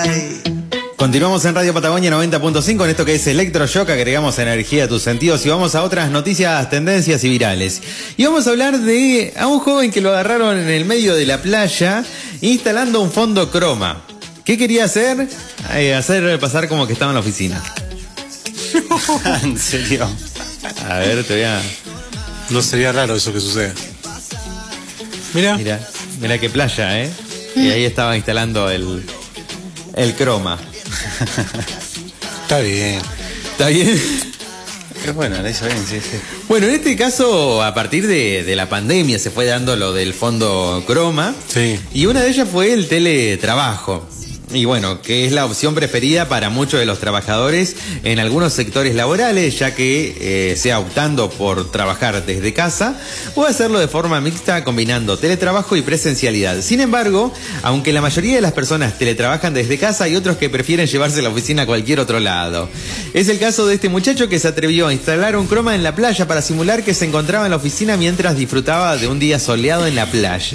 Continuamos en Radio Patagonia 90.5 en esto que es Electroshock, agregamos energía a tus sentidos y vamos a otras noticias, tendencias y virales. Y vamos a hablar de a un joven que lo agarraron en el medio de la playa instalando un fondo croma. ¿Qué quería hacer? Hacer pasar como que estaba en la oficina. ¿En serio? A ver, te voy a... No sería raro eso que suceda. Mira. Mira qué playa, ¿eh? Y ahí estaba instalando el croma. Está bien. ¿Está bien? Es bueno, lo hizo bien, sí. Bueno, en este caso, a partir de la pandemia se fue dando lo del fondo croma. Sí. Y una de ellas fue el teletrabajo. Y bueno, que es la opción preferida para muchos de los trabajadores en algunos sectores laborales, ya que sea optando por trabajar desde casa o hacerlo de forma mixta combinando teletrabajo y presencialidad. Sin embargo, aunque la mayoría de las personas teletrabajan desde casa, hay otros que prefieren llevarse la oficina a cualquier otro lado. Es el caso de este muchacho que se atrevió a instalar un croma en la playa para simular que se encontraba en la oficina mientras disfrutaba de un día soleado en la playa.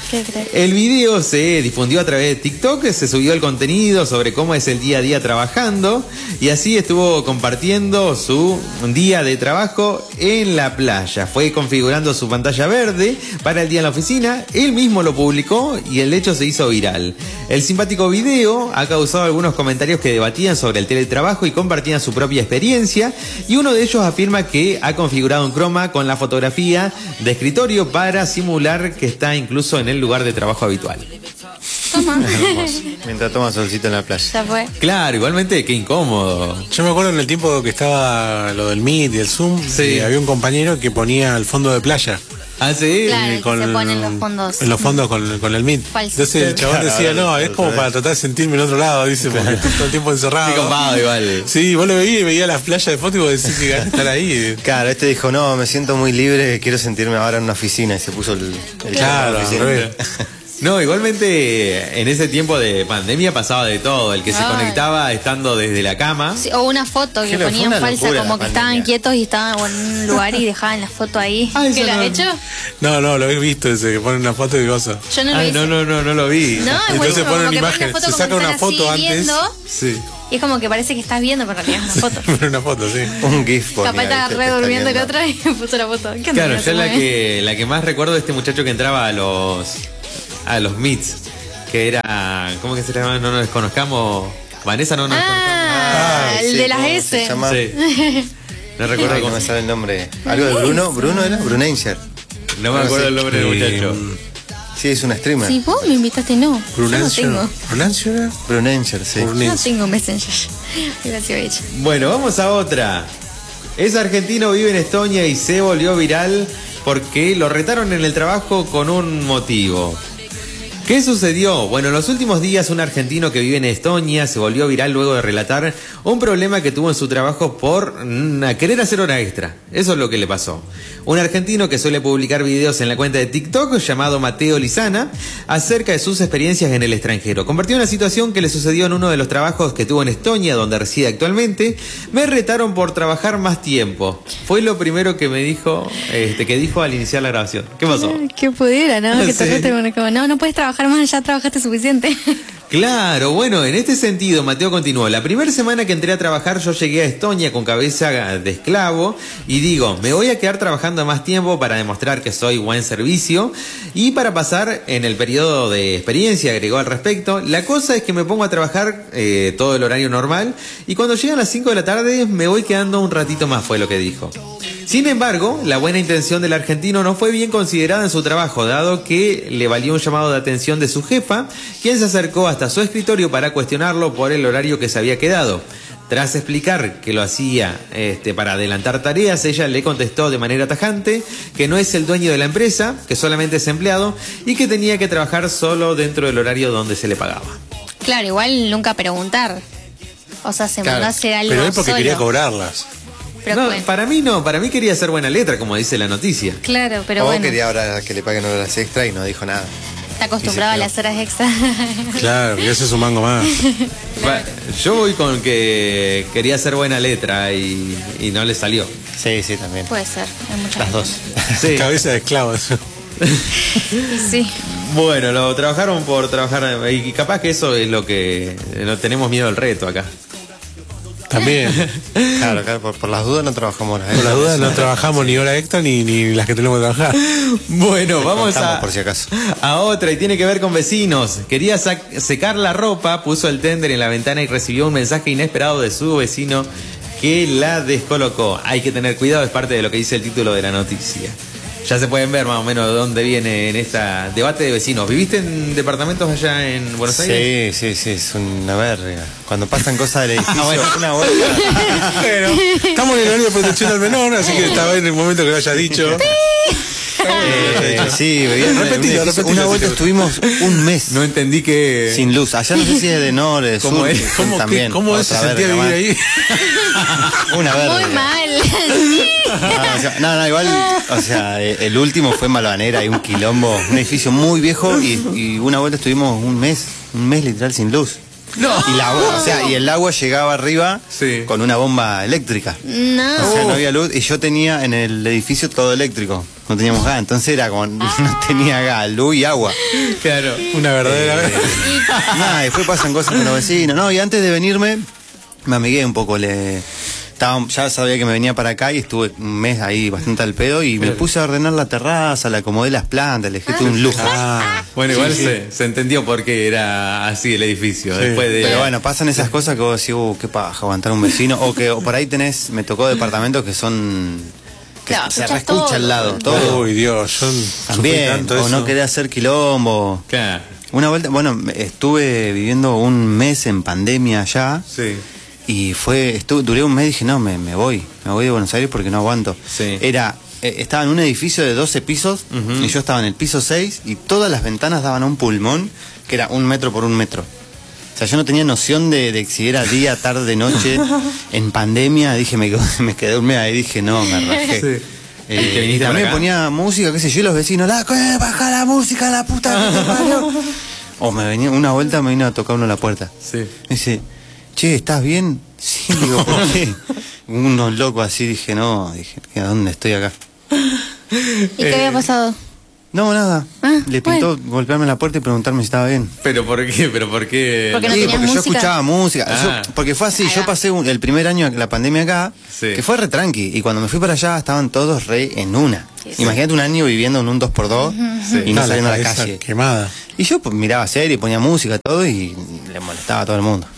El video se difundió a través de TikTok, se subió el contenido sobre cómo es el día a día trabajando y así estuvo compartiendo su día de trabajo en la playa. Fue configurando su pantalla verde para el día en la oficina, él mismo lo publicó y el hecho se hizo viral. El simpático video ha causado algunos comentarios que debatían sobre el teletrabajo y compartían su propia experiencia y uno de ellos afirma que ha configurado un croma con la fotografía de escritorio para simular que está incluso en el lugar de trabajo habitual. Toma. Mientras toma solcito en la playa. Ya fue. Claro, igualmente, qué incómodo. Yo me acuerdo en el tiempo que estaba lo del Meet y el Zoom, sí. Había un compañero que ponía el fondo de playa. Ah, sí. Claro, se ponen los fondos. En los fondos con el Meet. Falso. Entonces el chabón decía, no, es como para tratar de sentirme en otro lado, dice, porque estoy todo el tiempo encerrado. Qué copado igual. Sí, vos lo veías y veías las playas de foto y vos decís que ganas estar ahí. Claro, este dijo, no, me siento muy libre, quiero sentirme ahora en una oficina y se puso el claro, en la oficina. No, igualmente en ese tiempo de pandemia pasaba de todo. El que se conectaba estando desde la cama. Sí, o una foto que ponían falsa, como que estaban quietos y estaban en un lugar y dejaban la foto ahí. ¿Qué lo has hecho? No, lo he visto ese, que ponen una foto y cosa. Yo no lo hice. No lo vi. No, entonces ponen una imagen, se saca una foto antes. Viendo, sí. Y es como que parece que estás viendo, pero en realidad es una foto. Una foto, sí. Un GIF. Capaz estaba re durmiendo el otro y puso la foto. ¿Qué onda? Claro, yo la que más recuerdo de este muchacho que entraba a los meets, que era, ¿cómo que se llama? No nos desconozcamos. Vanessa, no nos desconozcamos. El de las S. Sí. No recuerdo cómo me sale el nombre. ¿Algo de Bruno? ¿Bruno era? Brunanger. No me acuerdo el nombre del muchacho. Sí, es una streamer. Si vos me invitaste, no. Brunanger. Yo no tengo. ¿Brunanger? Brunanger, sí. No tengo Messenger. Gracias, ella. Bueno, vamos a otra. Es argentino, vive en Estonia y se volvió viral porque lo retaron en el trabajo con un motivo. ¿Qué sucedió? Bueno, en los últimos días un argentino que vive en Estonia se volvió viral luego de relatar un problema que tuvo en su trabajo por querer hacer hora extra. Eso es lo que le pasó. Un argentino que suele publicar videos en la cuenta de TikTok llamado Mateo Lizana acerca de sus experiencias en el extranjero. Compartió una situación que le sucedió en uno de los trabajos que tuvo en Estonia, donde reside actualmente. Me retaron por trabajar más tiempo. Fue lo primero que me dijo, que dijo al iniciar la grabación. ¿Qué pasó? Que pudiera, ¿no? Que Sí. te reten como, no puedes trabajar más, ya trabajaste suficiente. Claro, bueno, en este sentido, Mateo continuó. La primera semana que entré a trabajar, yo llegué a Estonia con cabeza de esclavo y digo, me voy a quedar trabajando más tiempo para demostrar que soy buen servicio y para pasar en el periodo de experiencia, agregó al respecto. La cosa es que me pongo a trabajar todo el horario normal y cuando llegan las 5 de la tarde me voy quedando un ratito más, fue lo que dijo. Sin embargo, la buena intención del argentino no fue bien considerada en su trabajo, dado que le valió un llamado de atención de su jefa, quien se acercó hasta su escritorio para cuestionarlo por el horario que se había quedado. Tras explicar que lo hacía para adelantar tareas, ella le contestó de manera tajante que no es el dueño de la empresa, que solamente es empleado y que tenía que trabajar solo dentro del horario donde se le pagaba. Claro, igual nunca preguntar. O sea, se mandó a hacer algo pero él porque solo. quería cobrarlas. Pero No, bueno. para mí quería hacer buena letra, como dice la noticia. Claro, pero O bueno. quería ahora que le paguen horas extra y no dijo nada. Está acostumbrado a las horas extra. Claro, y ese es un mango más. Yo voy con que quería hacer buena letra y no le salió. Sí, también. Puede ser. Hay mucha Las gente. dos. Sí. Cabeza de esclavo. Eso. Y sí. Bueno, lo trabajaron por trabajar y capaz que eso es lo que no tenemos miedo al reto acá. También. Claro, por las dudas no trabajamos horas extra. Por las dudas no trabajamos ni hora extra ni las que tenemos que trabajar. Bueno, vamos por si acaso. A otra y tiene que ver con vecinos. Quería secar la ropa, puso el tender en la ventana y recibió un mensaje inesperado de su vecino que la descolocó. Hay que tener cuidado, es parte de lo que dice el título de la noticia. Ya se pueden ver más o menos de dónde viene en esta debate de vecinos. ¿Viviste en departamentos allá en Buenos Aires? Sí, es una verga. Cuando pasan cosas del edificio, una vuelta. Pero estamos en el horario de protección al menor, así que estaba en el momento que lo haya dicho. Sí, repetido. Una vuelta estuvimos un mes. No entendí que... sin luz. Allá no sé si es de norte, de sur. También. ¿Cómo se sentía vivir ahí? Una verga. Muy mal. No, igual, o sea, el último fue Malvanera, hay un quilombo, un edificio muy viejo y una vuelta estuvimos un mes literal sin luz. No. Y el agua llegaba arriba con una bomba eléctrica. No. O sea, no había luz y yo tenía en el edificio todo eléctrico. No teníamos gas, entonces era como no tenía gas, luz y agua. Claro. Una verdadera Nada, después pasan cosas con los vecinos. No, y antes de venirme me amigué un poco, ya sabía que me venía para acá y estuve un mes ahí bastante al pedo y me puse a ordenar la terraza, le acomodé las plantas, le dejé todo un lujo. Bueno, igual se entendió por qué era así el edificio. Sí. Después de... Pero bueno, pasan esas cosas que vos decís, qué paja aguantar un vecino, o por ahí me tocó departamentos que son... que claro, se reescucha al lado, todo. todo. Uy, Dios, yo también, tanto o eso. no quería hacer quilombo. Claro. Una vuelta, bueno, estuve viviendo un mes en pandemia allá. Sí. Y duré un mes y dije, no, me voy de Buenos Aires porque no aguanto. Sí. Estaba en un edificio de 12 pisos y yo estaba en el piso 6 y todas las ventanas daban a un pulmón que era 1 metro por 1 metro. O sea, yo no tenía noción de si era día, tarde, noche. En pandemia dije, me quedé un mes ahí y dije, no, me rajé. Sí. Y también ponía música, qué sé yo, y los vecinos, baja la música, la puta que te parió. O una vuelta me vino a tocar uno la puerta. Sí. Me dice, che, ¿estás bien? Sí, digo, ¿por qué? Unos locos así, dije, ¿a dónde estoy acá? ¿Y qué había pasado? No, nada. Le pintó golpearme la puerta y preguntarme si estaba bien. ¿Pero por qué? Porque no sí, tenías porque música. yo escuchaba música. Porque fue así, yo pasé el primer año de la pandemia acá, que fue re tranqui, y cuando me fui para allá estaban todos re en una. Sí. Imagínate un año viviendo en un 2x2 y no saliendo a la calle. Quemada. Y yo miraba serie, ponía música, todo, y le molestaba a todo el mundo.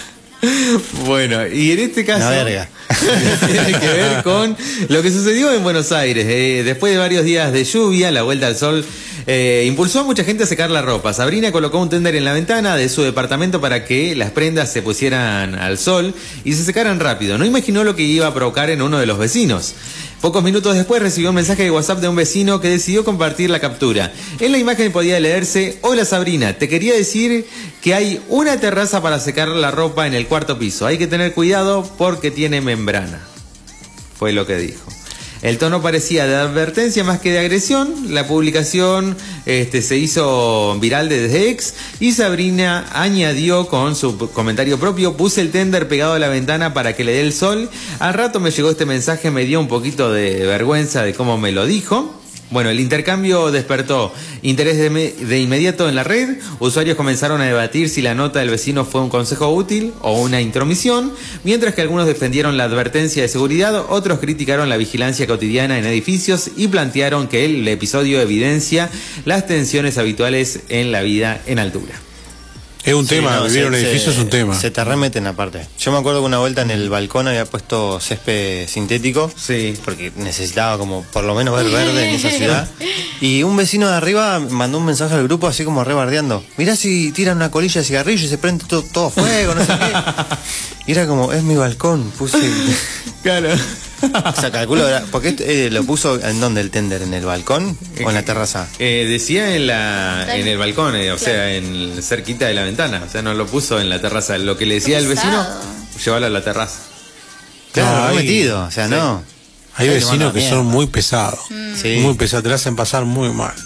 Bueno, y en este caso una verga. tiene que ver con lo que sucedió en Buenos Aires. Después de varios días de lluvia, la vuelta al sol impulsó a mucha gente a secar la ropa. Sabrina colocó un tender en la ventana de su departamento para que las prendas se pusieran al sol y se secaran rápido. No imaginó lo que iba a provocar en uno de los vecinos. Pocos minutos después recibió un mensaje de WhatsApp de un vecino que decidió compartir la captura. En la imagen podía leerse: hola Sabrina, te quería decir que hay una terraza para secar la ropa en el 4º piso. Hay que tener cuidado porque tiene membrana. Fue lo que dijo. El tono parecía de advertencia más que de agresión. La publicación se hizo viral desde X y Sabrina añadió con su comentario propio: puse el tender pegado a la ventana para que le dé el sol. Al rato me llegó este mensaje, me dio un poquito de vergüenza de cómo me lo dijo. Bueno, el intercambio despertó interés de inmediato en la red. Usuarios comenzaron a debatir si la nota del vecino fue un consejo útil o una intromisión, mientras que algunos defendieron la advertencia de seguridad, otros criticaron la vigilancia cotidiana en edificios y plantearon que el episodio evidencia las tensiones habituales en la vida en altura. Es un tema, vivir en un edificio es un tema. Se te remeten aparte. Yo me acuerdo que una vuelta en el balcón había puesto césped sintético. Sí. Porque necesitaba como por lo menos ver verde en esa ciudad. Y un vecino de arriba mandó un mensaje al grupo así como rebardeando: mirá si tiran una colilla de cigarrillo y se prende todo fuego, no sé qué. Y era como, es mi balcón, puse... Claro. O sea, calculo, porque lo puso en dónde el tender, ¿en el balcón o en la terraza? Decía en el balcón, o sea, cerquita de la ventana, o sea, no lo puso en la terraza. Lo que le decía al vecino, llévalo a la terraza. Claro, no metido, o sea, no. Hay vecinos que son muy pesados, sí. Muy pesados, te lo hacen pasar muy mal.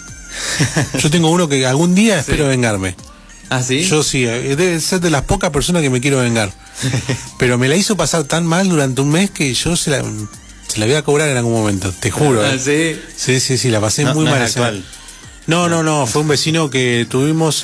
Yo tengo uno que algún día espero vengarme. ¿Ah, sí? Yo sí, debe ser de las pocas personas que me quiero vengar. Pero me la hizo pasar tan mal durante un mes que yo se la voy a cobrar en algún momento, te juro. ¿Ah, sí? Sí, la pasé muy mal. No, fue un vecino que tuvimos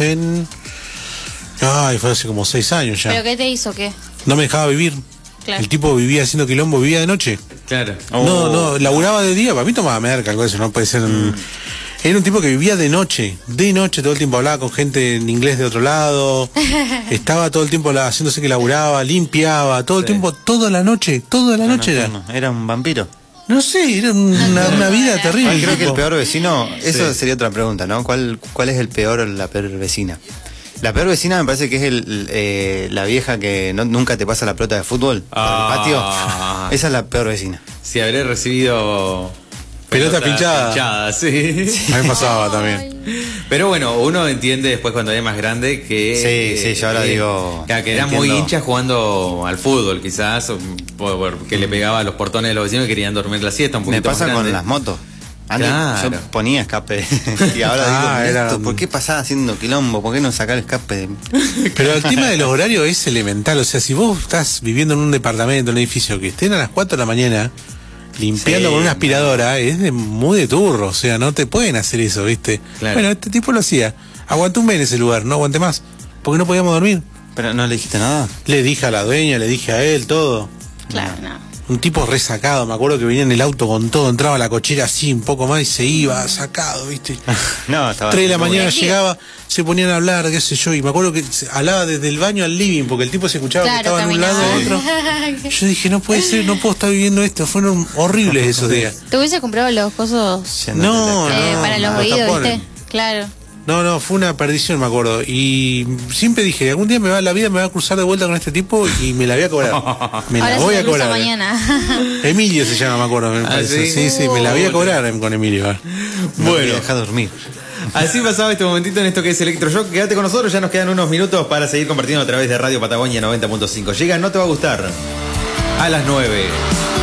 fue hace como 6 años ya. ¿Pero qué te hizo, qué? No me dejaba vivir. Claro. El tipo vivía haciendo quilombo, vivía de noche. Claro. No, laburaba de día, para mí tomaba merca, algo de eso, no puede ser Era un tipo que vivía de noche, todo el tiempo hablaba con gente en inglés de otro lado, estaba todo el tiempo haciéndose que laburaba, limpiaba, todo el tiempo, toda la noche era. Era un vampiro. No sé, era una vida terrible. Creo que el peor vecino, eso sería otra pregunta, ¿no? ¿Cuál es el peor o la peor vecina? La peor vecina me parece que es la vieja que nunca te pasa la pelota de fútbol por el patio. Esa es la peor vecina. Si habré recibido pelota pinchada, sí. A mí me pasaba también. Pero bueno, uno entiende después cuando es más grande que... Sí, yo ahora digo... Que era muy hincha jugando al fútbol, quizás, porque le pegaba a los portones de los vecinos y querían dormir la siesta un poquito. Me pasa más con las motos. Antes yo ponía escape y ahora digo, ¿por qué pasás haciendo quilombo? ¿Por qué no sacar escape? Pero el tema de los horarios es elemental. O sea, si vos estás viviendo en un departamento, en un edificio, que estén a las 4 de la mañana limpiando con una aspiradora, es muy de turro. O sea, no te pueden hacer eso, ¿viste? Claro. Bueno, este tipo lo hacía. Aguanté un mes en ese lugar, no aguanté más, porque no podíamos dormir. ¿Pero no le dijiste nada? Le dije a la dueña, le dije a él, todo. Claro, no. Un tipo resacado, me acuerdo que venía en el auto con todo, entraba a la cochera así un poco más y se iba sacado, ¿viste? No, estaba 3 de la mañana llegaba, se ponían a hablar, qué sé yo, y me acuerdo que hablaba desde el baño al living, porque el tipo se escuchaba que estaba en un lado o otro. Yo dije, no puede ser, no puedo estar viviendo esto, fueron horribles esos días. ¿Te hubiese comprado los cosos? No, para los oídos, ¿viste? Claro. No, fue una perdición, me acuerdo. Y siempre dije, algún día la vida me va a cruzar de vuelta con este tipo y me la voy a cobrar. Me la voy a cobrar. Mañana. Emilio se llama, me acuerdo. Sí, me la voy a cobrar con Emilio. Bueno, deja dormir. Así pasaba este momentito en esto que es Electroshock. Quédate con nosotros, ya nos quedan unos minutos para seguir compartiendo a través de Radio Patagonia 90.5. Llega, no te va a gustar. A las 9.